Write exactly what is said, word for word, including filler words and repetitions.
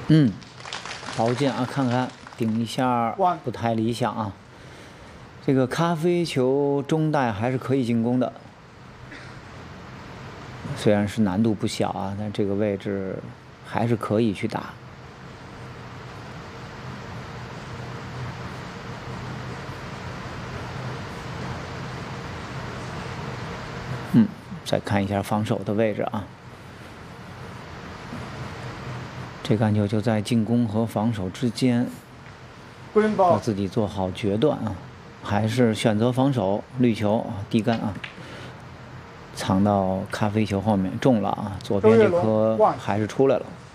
嗯，宝剑啊，看看顶一下不太理想啊。这个咖啡球中带还是可以进攻的，虽然是难度不小啊，但这个位置还是可以去打。嗯，再看一下防守的位置啊。这杆球就在进攻和防守之间，要自己做好决断啊，还是选择防守，绿球低杆啊，藏到咖啡球后面中了啊，左边这颗还是出来了。